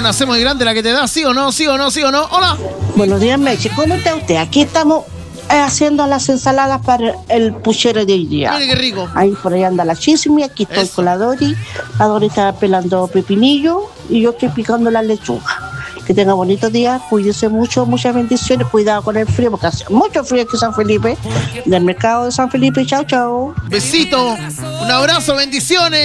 una C muy grande la que te da, ¿sí o no? ¿Sí o no? ¿Sí o no? Hola. Buenos días, Meche. ¿Cómo está usted? Aquí estamos haciendo las ensaladas para el puchero de hoy día. Mire qué rico. Ahí por ahí anda la chisme, aquí estoy Eso. con la Dori. La Dori está pelando pepinillo y yo estoy picando la lechuga. Que tenga bonito día, cuídese mucho, muchas bendiciones, cuidado con el frío, porque hace mucho frío aquí en San Felipe, del mercado de San Felipe. Chao, chao. Besito, un abrazo, bendiciones.